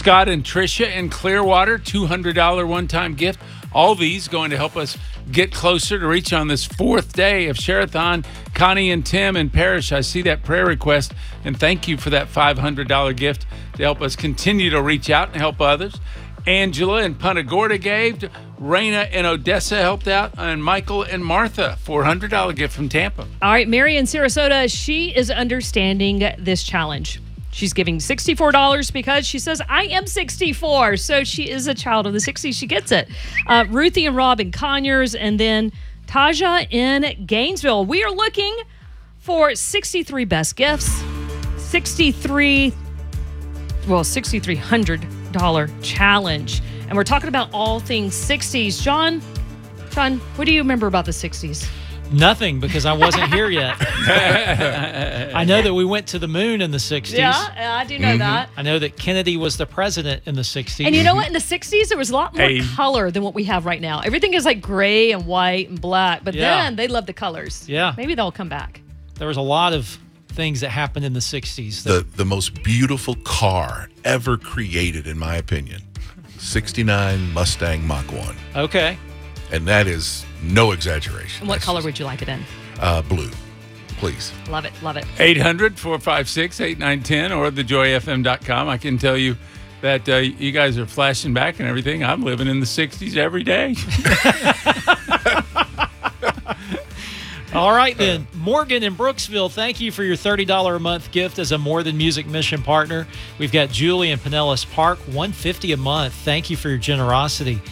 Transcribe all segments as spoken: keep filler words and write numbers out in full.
Scott and Tricia in Clearwater, two hundred dollars one-time gift. All these going to help us get closer to reach on this fourth day of Share-a-thon. Connie and Tim in Parrish, I see that prayer request, and thank you for that five hundred dollars gift to help us continue to reach out and help others. Angela in Punta Gorda gave. Raina in Odessa helped out. And Michael and Martha, four hundred dollars gift from Tampa. All right, Mary in Sarasota, she is understanding this challenge. She's giving sixty-four dollars because she says, I am sixty-four. So she is a child of the sixties. She gets it. Uh, Ruthie and Rob in Conyers, and then Taja in Gainesville. We are looking for sixty-three best gifts. sixty-three, well, six thousand three hundred dollars challenge. And we're talking about all things sixties. John, John, what do you remember about the sixties? Nothing, because I wasn't here yet. I know that we went to the moon in the sixties. Yeah, I do know mm-hmm. that. I know that Kennedy was the president in the sixties. And you know what? In the sixties, there was a lot more hey. color than what we have right now. Everything is like gray and white and black. But yeah. then they love the colors. Yeah. Maybe they'll come back. There was a lot of things that happened in the sixties. The, the most beautiful car ever created, in my opinion. sixty-nine Mustang Mach one. Okay. And that is no exaggeration. And what That's color just, would you like it in? Uh, blue, please. Love it, love it. eight hundred, four five six, eight nine one zero or the joy f m dot com. I can tell you that uh, you guys are flashing back and everything. I'm living in the sixties every day. All right, then. Morgan in Brooksville, thank you for your thirty dollars a month gift as a More Than Music mission partner. We've got Julie in Pinellas Park, one hundred fifty dollars a month. Thank you for your generosity.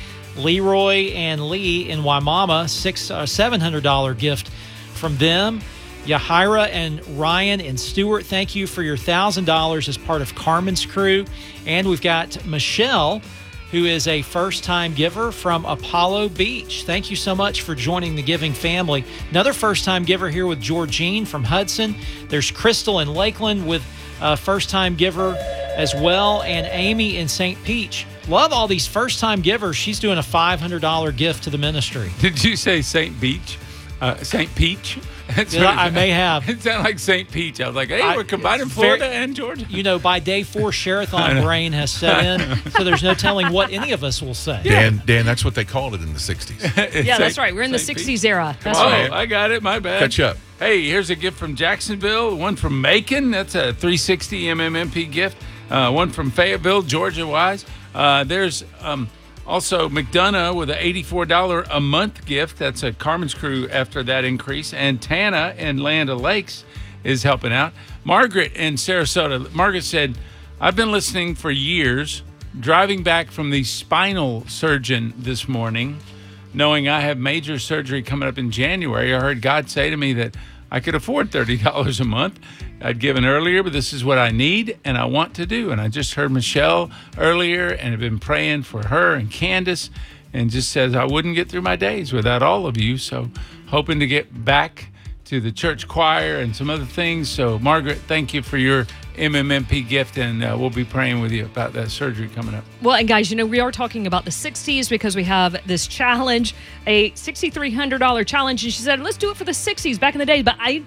Leroy and Lee in Waimama, six uh, seven hundred dollars gift from them. Yahira and Ryan and Stewart, thank you for your one thousand dollars as part of Carmen's crew. And we've got Michelle, who is a first-time giver from Apollo Beach. Thank you so much for joining the giving family. Another first-time giver here with Georgine from Hudson. There's Crystal in Lakeland with a first-time giver as well, and Amy in Saint Peach. Love all these first-time givers. She's doing a five hundred dollars gift to the ministry. Did you say Saint Beach? Uh, Saint Peach? Yeah, I may have. It sounded like Saint Peach. I was like, hey, I, we're combining Florida very, and Georgia. You know, by day four, Share-a-thon brain has set in, so there's no telling what any of us will say. Dan, Dan, that's what they called it in the sixties. Yeah, Saint, that's right. We're in the Saint sixties Peach. era. That's oh, right. I got it. My bad. Catch up. Hey, here's a gift from Jacksonville. One from Macon. That's a three sixty M M M P gift. Uh, one from Fayetteville, Georgia wise. Uh, there's um, also McDonough with an eighty-four dollars a month gift. That's a Carmen's crew after that increase. And Tana in Land O'Lakes is helping out. Margaret in Sarasota. Margaret said, I've been listening for years, driving back from the spinal surgeon this morning, knowing I have major surgery coming up in January. I heard God say to me that I could afford thirty dollars a month. I'd given earlier, but this is what I need and I want to do. And I just heard Michelle earlier and have been praying for her and Candace, and just says I wouldn't get through my days without all of you. So hoping to get back to the church choir and some other things. So Margaret, thank you for your M M M P gift, and uh, we'll be praying with you about that surgery coming up. Well, and guys, you know, we are talking about the sixties because we have this challenge, a six thousand three hundred dollars challenge. And she said, let's do it for the sixties back in the day. But I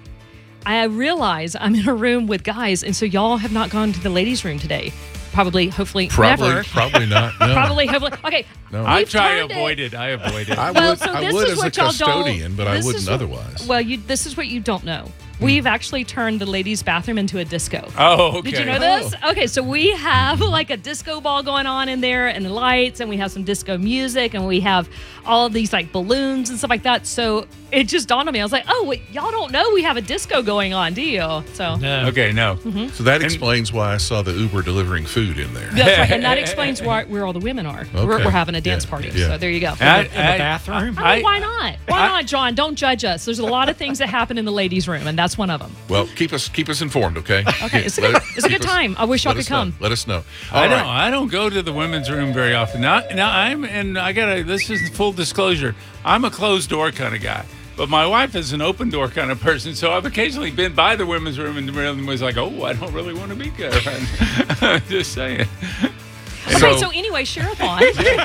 I realize I'm in a room with guys, and so y'all have not gone to the ladies' room today. Probably, hopefully, Probably, never. probably not. No. Probably, hopefully. Okay. No. I we've try to turned avoid it. it. I avoid it. I Well, would, so I this would is as a what y'all don't- custodian, but I this wouldn't is what- otherwise. Well, you. This is what you don't know. We've actually turned the ladies' bathroom into a disco. Oh, okay. Did you know this? Okay, so we have like a disco ball going on in there and the lights, and we have some disco music, and we have all of these like balloons and stuff like that. So it just dawned on me. I was like, oh, wait, y'all don't know we have a disco going on, do you? So No. Okay, no. So that explains why I saw the Uber delivering food in there. that's right. And that explains why, where all the women are. We're, Okay. we're having a dance Yeah, party. yeah. So there you go. In the, I- in the I- bathroom? I mean, I- why not? Why I- not, John? Don't judge us. There's a lot of things that happen in the ladies' room, and that's one of them. Well, keep us keep us informed, okay? Okay, it's a Let good, it- it's a keep good us- time. I wish y'all let could us know. come. Let us know. I All don't. right. I don't go to the women's room very often. Now, now I'm, and I gotta. This is full disclosure. I'm a closed door kind of guy, but my wife is an open door kind of person. So I've occasionally been by the women's room and really was like, "Oh, I don't really want to be there." Just saying. Okay, So- so anyway, Share-a-thon.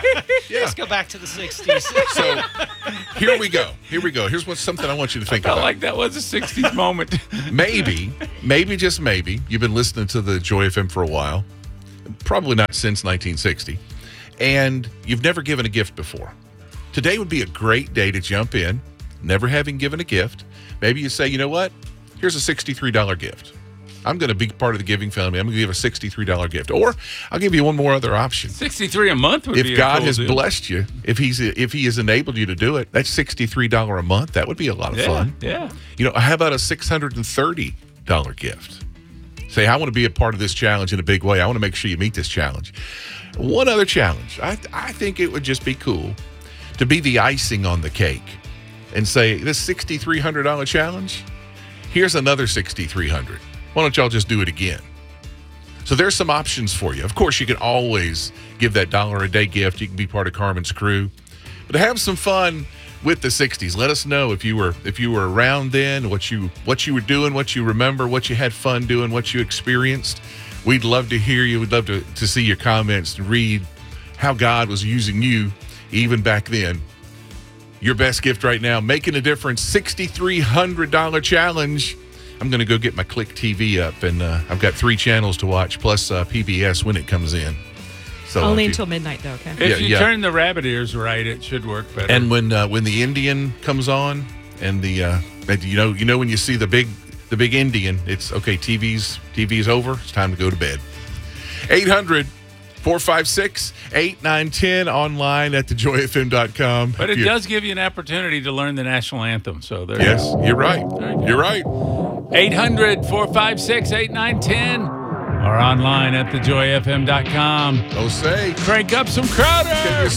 Let's go back to the sixties. So here we go. Here we go. Here's what's something I want you to think Felt about. like that was a sixties moment. Maybe, maybe just maybe, you've been listening to the Joy F M for a while. probably not since nineteen sixty, and you've never given a gift before. Today would be a great day to jump in, never having given a gift. Maybe you say, you know what? Here's a sixty-three dollars gift. I'm going to be part of the giving family. I'm going to give a sixty-three dollars gift. Or I'll give you one more other option. sixty-three a month would if be a God cool has deal. blessed you, if he's if he has enabled you to do it, that's sixty-three dollars a month. That would be a lot of Yeah, fun. yeah. You know, how about a six hundred thirty dollars gift? Say, I want to be a part of this challenge in a big way. I want to make sure you meet this challenge. One other challenge. I I think it would just be cool to be the icing on the cake and say, this six thousand three hundred dollars challenge, here's another six thousand three hundred dollars. Why don't y'all just do it again? So there's some options for you. Of course, you can always give that dollar a day gift. You can be part of Carmen's crew. But have some fun with the sixties. Let us know if you were if you were around then, what you what you were doing, what you remember, what you had fun doing, what you experienced. We'd love to hear you. We'd love to, to see your comments and read how God was using you even back then. Your best gift right now, making a difference, six thousand three hundred dollars challenge. I'm going to go get my Click T V up, and uh, I've got three channels to watch, plus uh, P B S when it comes in. So Only if you- until midnight, though, okay? If Yeah, you yeah. turn the rabbit ears right, it should work better. And when uh, when the Indian comes on, and the uh, and you know you know when you see the big the big Indian, it's okay. T V's T V's over. It's time to go to bed. eight hundred, four five six, eight nine one zero online at the joy f m dot com. but it You- does give you an opportunity to learn the national anthem. So there. Yes, you're right. You're right. eight hundred, four five six, eight nine one zero or online at the joy f m dot com. Oh, say. Crank up some Crowder. Can you